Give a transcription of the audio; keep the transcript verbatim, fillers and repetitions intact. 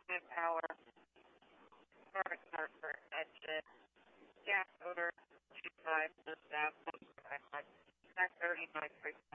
five hour carbon carper engine, gas odor, two five, no staff, one five, nine thirty, nine